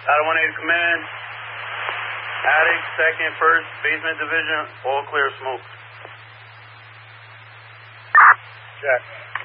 Ladder 180 command. Attic, 2nd, 1st, basement division, all clear smoke. Check.